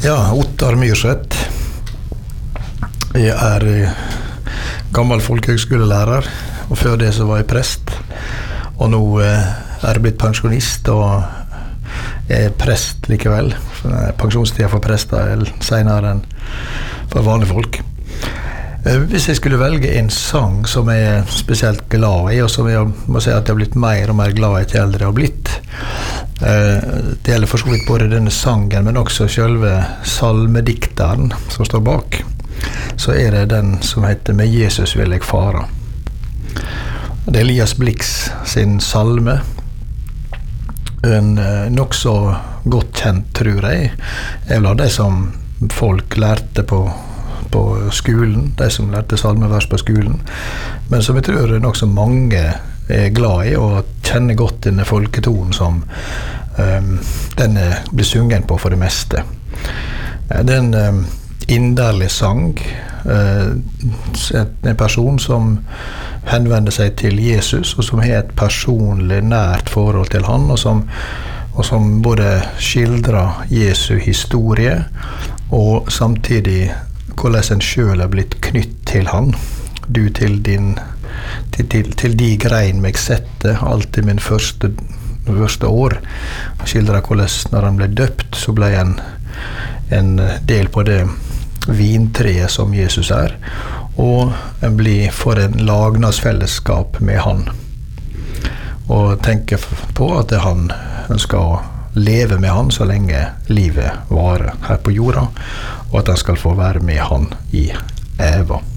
Ja, Ottar Myrseth. Jeg gammel folkehøgskolelærer, og før det så var jeg prest. Og nå jeg blitt pensjonist, og jeg prest likevel. Pensjonstiden for prester senere enn for vanlige folk. Hvis jeg skulle velge en sang som jeg spesielt glad i, og som jeg må si at jeg har blitt mer og mer glad i til eldre jeg har blitt, det gjelder for så vidt både denne sangen, men også selve salmedikteren som står bak, så det den som heter «Med Jesus vil jeg fara». Det Elias Blix sin salme, en nok så godt kjent, tror jeg, vel av det som folk lærte på skolen, de som lærte salmevers på skolen, men som jeg tror nok så mange glad i og kjenner godt denne folketonen som den blir sungen på for det meste. Det en inderlig sang, en person som henvender seg til Jesus, og som har et personlig nært forhold til han, og som både skildrer Jesu historie, og samtidig hvordan en selv blitt knytt til han. Du til de grein meg sette, alltid min første år. Skildrer hvordan når han ble døpt, så ble en del på det vintreet som Jesus og en blir for en lagnadsfellesskap med han. Og tenker på at han ønsker å leve med han så lenge livet varer her på jorda, og at han skal få være med han i Eva.